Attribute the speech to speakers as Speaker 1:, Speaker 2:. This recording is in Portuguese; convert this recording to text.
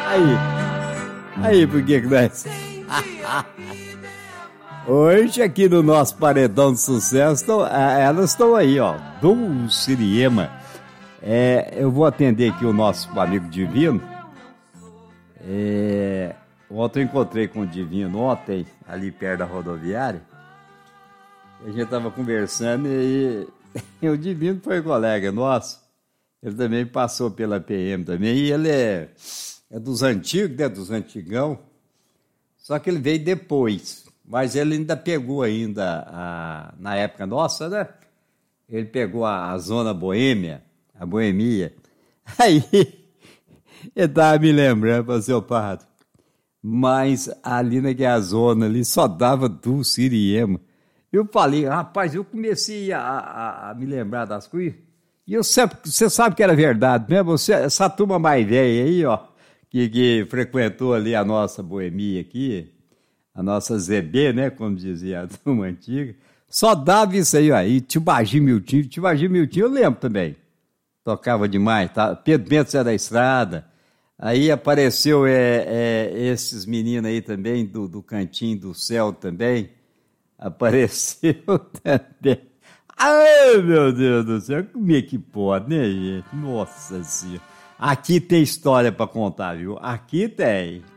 Speaker 1: Aí, por que nós... Hoje, aqui no nosso Paredão de Sucesso, elas estão aí, ó. Dulciriema. Eu vou atender aqui o nosso amigo Divino. Ontem eu encontrei com o Divino, ali perto da rodoviária. A gente estava conversando e o Divino foi colega nosso. Ele também passou pela PM também. E ele é dos antigos, né? Dos antigão. Só que ele veio depois. Mas ele ainda pegou na época nossa, né? Ele pegou a zona boêmia, a boemia. Aí, ele estava me lembrando, seu padre. Mas ali naquela zona ali só dava Dulciriema. Eu falei, rapaz, eu comecei a me lembrar das coisas. E você sabe que era verdade mesmo? Essa turma mais velha aí, ó, que frequentou ali a nossa boemia aqui, a nossa ZB, né, como dizia a turma antiga, só dava isso aí, ó. E Tibagi Miltinho eu lembro também. Tocava demais, tá? Pedro Bento era da Estrada. Aí apareceu esses meninos aí também, do Cantinho do Céu também. Apareceu também. Ai, meu Deus do céu, como é que pode, né, gente? Nossa Senhora. Aqui tem história para contar, viu? Aqui tem.